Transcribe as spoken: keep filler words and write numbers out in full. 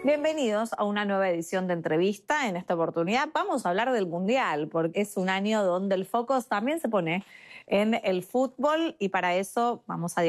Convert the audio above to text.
Bienvenidos a una nueva edición de entrevista. En esta oportunidad vamos a hablar del Mundial, porque es un año donde el foco también se pone en el fútbol y para eso vamos a